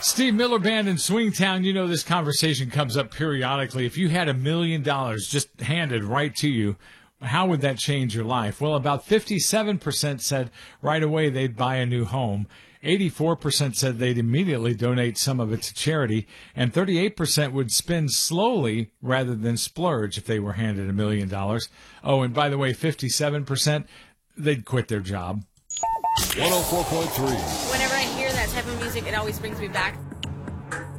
Steve Miller Band in Swingtown. You know this conversation comes up periodically. If you had $1 million just handed right to you, how would that change your life? Well, about 57% said right away they'd buy a new home. 84% said they'd immediately donate some of it to charity. And 38% would spend slowly rather than splurge if they were handed $1 million. Oh, and by the way, 57%, they'd quit their job. 104.3. Whenever I hear that type of music, it always brings me back